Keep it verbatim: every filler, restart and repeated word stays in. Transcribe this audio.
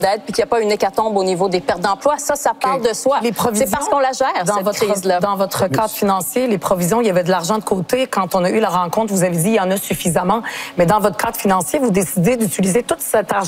d'aide puis qu'il n'y a pas une hécatombe au niveau des pertes d'emploi. Ça, ça parle okay. de soi. Les provisions, c'est parce qu'on la gère, dans cette votre, crise-là. Dans votre cadre financier, les provisions, il y avait de l'argent de côté. Quand on a eu la rencontre, vous avez dit il y en a suffisamment. Mais dans votre cadre financier, vous décidez d'utiliser tout cet argent